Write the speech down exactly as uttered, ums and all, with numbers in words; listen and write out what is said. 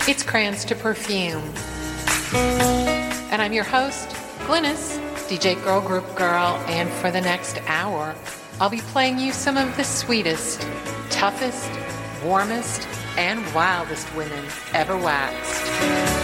It's Crayons to Perfume. And I'm your host, Glynis, D J Girl Group Girl, and for the next hour, I'll be playing you some of the sweetest, toughest, warmest, and wildest women ever waxed.